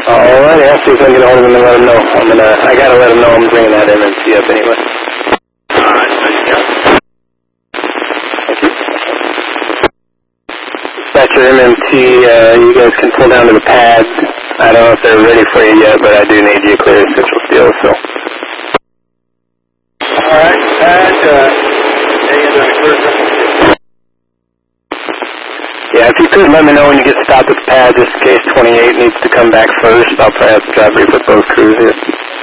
Alright, I'll see if I can get a hold of him and let him know. I gotta let him know I'm bringing that MMT up anyway. Alright, nice job. Dispatcher MMT, you guys can pull down to the pads. I don't know if they're ready for you yet, but I do need you to clear Central Steel, so. Alright, pad, Yeah, if you could let me know when you get stopped at the pad, just in case 28 needs to come back first. I'll probably have to try to brief with both crews here.